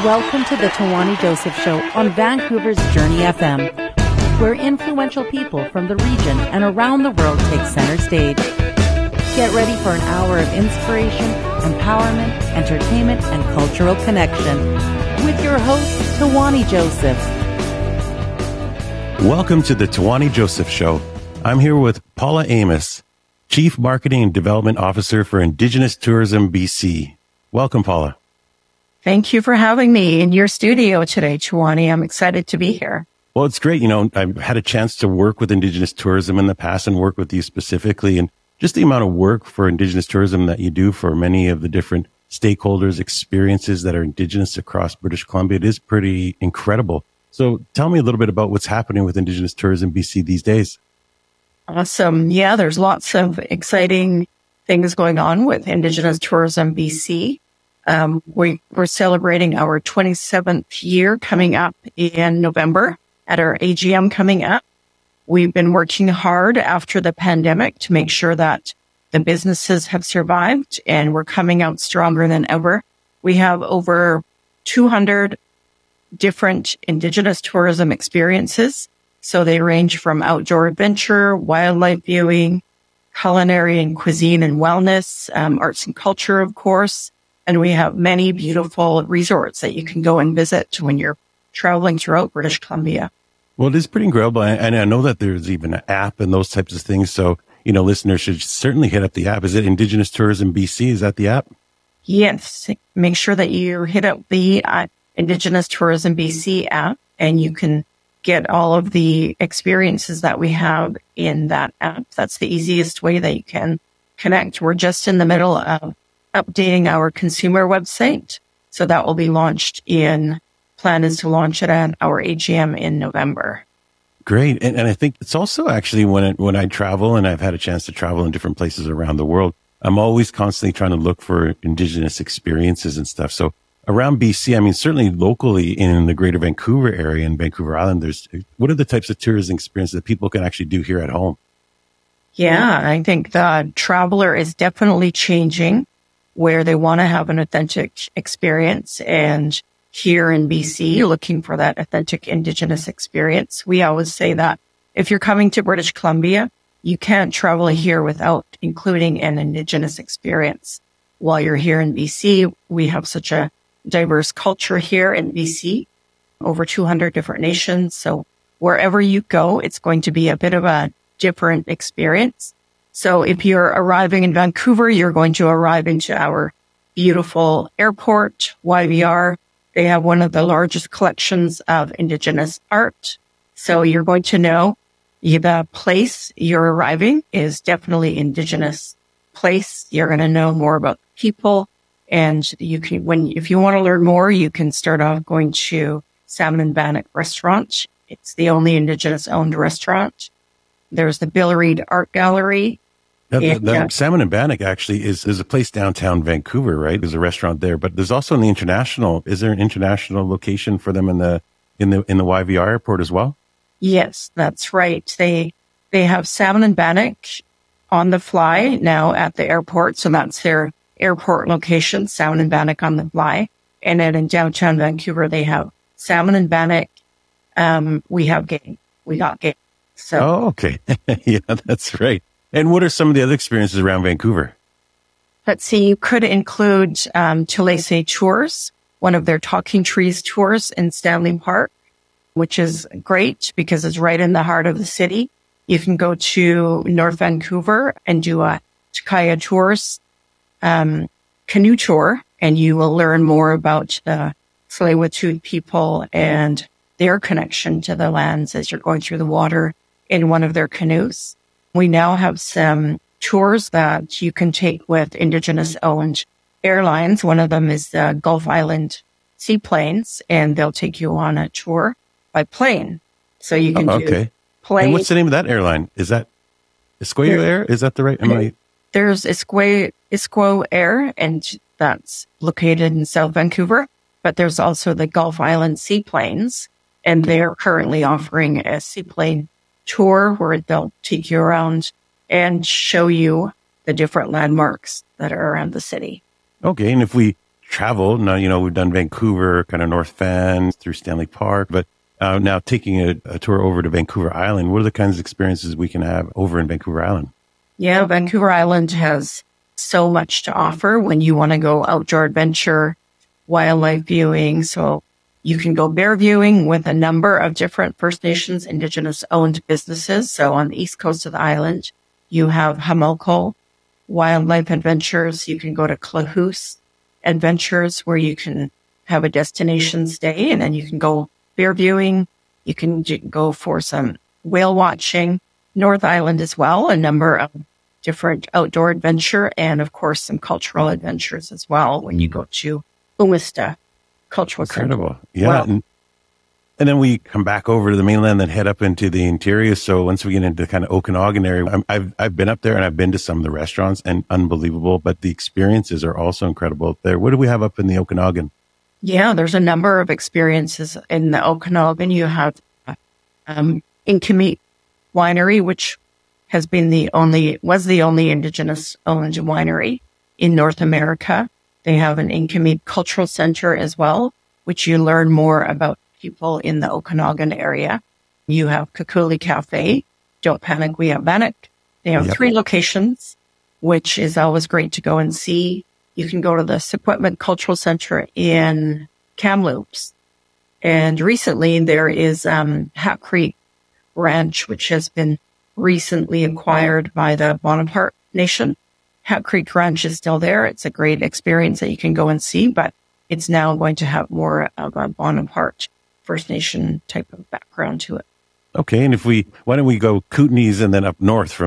Welcome to the Tawani Joseph Show on Vancouver's Journey FM, where influential people from the region and around the world take center stage. Get ready for an hour of inspiration, empowerment, entertainment, and cultural connection with your host, Tawani Joseph. Welcome to the Tawani Joseph Show. I'm here with Paula Amos, Chief Marketing and Development Officer for Indigenous Tourism BC. Welcome, Paula. Thank you for having me in your studio today, Tawani. I'm excited to be here. Well, it's great. You know, I've had a chance to work with Indigenous tourism in the past and work with you specifically. And just the amount of work for Indigenous tourism that you do for many of the different stakeholders, experiences that are Indigenous across British Columbia, it is pretty incredible. So tell me a little bit about what's happening with Indigenous Tourism BC these days. Awesome. Yeah, there's lots of exciting things going on with Indigenous Tourism BC. We're celebrating our 27th year coming up in November at our AGM coming up. We've been working hard after the pandemic to make sure that the businesses have survived and we're coming out stronger than ever. We have over 200 different Indigenous tourism experiences. So they range from outdoor adventure, wildlife viewing, culinary and cuisine and wellness, arts and culture, of course. And we have many beautiful resorts that you can go and visit when you're traveling throughout British Columbia. Well, it is pretty incredible. And I know that there's even an app and those types of things. So, you know, listeners should certainly hit up the app. Is it Indigenous Tourism BC? Is that the app? Yes. Make sure that you hit up the Indigenous Tourism BC app and you can get all of the experiences that we have in that app. That's the easiest way that you can connect. We're just in the middle of updating our consumer website. So that will be plan is to launch it at our AGM in November. Great. And I think it's also actually when I travel, and I've had a chance to travel in different places around the world, I'm always constantly trying to look for Indigenous experiences and stuff. So around BC, I mean, certainly locally in the greater Vancouver area and Vancouver Island, what are the types of tourism experiences that people can actually do here at home? Yeah, I think the traveler is definitely changing where they want to have an authentic experience. And here in BC, looking for that authentic Indigenous experience. We always say that if you're coming to British Columbia, you can't travel here without including an Indigenous experience. While you're here in BC, we have such a diverse culture here in BC, over 200 different nations. So wherever you go, it's going to be a bit of a different experience. So if you're arriving in Vancouver, you're going to arrive into our beautiful airport, YVR. They have one of the largest collections of Indigenous art. So you're going to know the place you're arriving is definitely Indigenous place. You're going to know more about people. And if you want to learn more, you can start off going to Salmon and Bannock restaurant. It's the only Indigenous owned restaurant. There's the Bill Reid Art Gallery. Salmon and Bannock actually is a place downtown Vancouver, right? There's a restaurant there, but there's also is there an international location for them in the YVR airport as well? Yes, that's right. They have Salmon and Bannock on the fly now at the airport. So that's their airport location, Salmon and Bannock on the fly. And then in downtown Vancouver, they have Salmon and Bannock. We got game. So. Oh, okay. Yeah, that's right. And what are some of the other experiences around Vancouver? Let's see, you could include Tulese Tours, one of their Talking Trees tours in Stanley Park, which is great because it's right in the heart of the city. You can go to North Vancouver and do a Takaya Tours canoe tour, and you will learn more about the Tsleil-Waututh people and their connection to the lands as you're going through the water in one of their canoes. We now have some tours that you can take with Indigenous-owned airlines. One of them is the Gulf Island Seaplanes, and they'll take you on a tour by plane. So you can do plane. And what's the name of that airline? Is that Isquio Air? Is that the right? There's Isquio Air, and that's located in South Vancouver. But there's also the Gulf Island Seaplanes, and they're currently offering a seaplane tour where they'll take you around and show you the different landmarks that are around the city. Okay. And if we travel. Now, we've done Vancouver, kind of North Van through Stanley Park, but now taking a tour over to Vancouver Island, what are the kinds of experiences we can have over in Vancouver Island? Yeah, Vancouver Island has so much to offer when you want to go outdoor adventure, wildlife viewing. So you can go bear viewing with a number of different First Nations Indigenous owned businesses. So on the east coast of the island, you have Hamilco Wildlife Adventures. You can go to Klahoose Adventures, where you can have a destination stay, and then you can go bear viewing. You can go for some whale watching. North Island as well, a number of different outdoor adventure, and of course some cultural adventures as well when you go to Umista Cultural Incredible. Center. Yeah. Well, And then we come back over to the mainland and head up into the interior. So once we get into the kind of Okanagan area, I've been up there and I've been to some of the restaurants, and unbelievable, but the experiences are also incredible up there. What do we have up in the Okanagan? yeah, there's a number of experiences in the Okanagan. You have Inkimit Winery, which was the only Indigenous owned winery in North America. They have an Inkimit Cultural Center as well, which you learn more about people in the Okanagan area. You have Kakuli Cafe. Don't panic, we have Bannock. They have 3 locations, which is always great to go and see. You can go to the Sequitman Cultural Center in Kamloops. And recently there is Hat Creek Ranch, which has been recently acquired by the Bonaparte Nation. Hat Creek Ranch is still there. It's a great experience that you can go and see, but it's now going to have more of a Bonaparte First Nation type of background to it. Okay. And why don't we go Kootenays and then up north from